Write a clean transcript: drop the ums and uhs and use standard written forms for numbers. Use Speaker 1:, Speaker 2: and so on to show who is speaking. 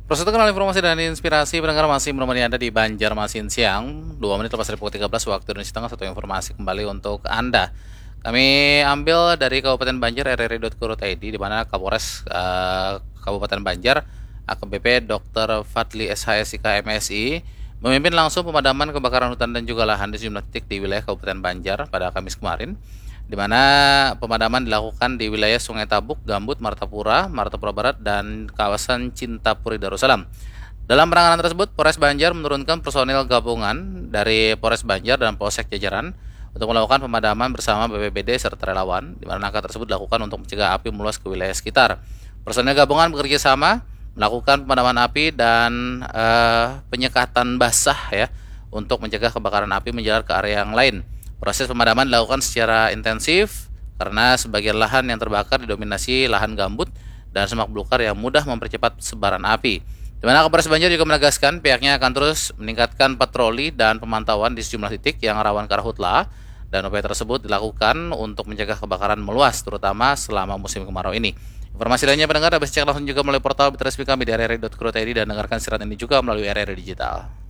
Speaker 1: Proses kenal informasi dan inspirasi pendengar masih menemani Anda di Banjarmasin Siang 2 menit lepas dari pukul 13 waktu Indonesia Tengah. Satu informasi kembali untuk Anda. Kami ambil dari Kabupaten Banjar rri.co.id di mana Kapolres Kabupaten Banjar AKBP Dr. Fadli SHSIK MSI memimpin langsung pemadaman kebakaran hutan dan juga lahan di sejumlah titik di wilayah Kabupaten Banjar pada Kamis kemarin, di mana pemadaman dilakukan di wilayah Sungai Tabuk, Gambut, Martapura Barat, dan kawasan Cintapuri Darussalam. Dalam penanganan tersebut, Polres Banjar menurunkan personil gabungan dari Polres Banjar dan Polsek jajaran untuk melakukan pemadaman bersama BPBD serta relawan, di mana langkah tersebut dilakukan untuk mencegah api meluas ke wilayah sekitar. Personil gabungan bekerja sama melakukan pemadaman api dan penyekatan basah ya untuk mencegah kebakaran api menjalar ke area yang lain. Proses pemadaman dilakukan secara intensif karena sebagian lahan yang terbakar didominasi lahan gambut dan semak belukar yang mudah mempercepat sebaran api. Di mana Kapolres Banjar juga menegaskan pihaknya akan terus meningkatkan patroli dan pemantauan di sejumlah titik yang rawan karhutla, dan upaya tersebut dilakukan untuk mencegah kebakaran meluas terutama selama musim kemarau ini. Informasi lainnya pendengar dapat dicek langsung juga melalui portal resmi kami di rri.co.id dan dengarkan siaran ini juga melalui RRI Digital.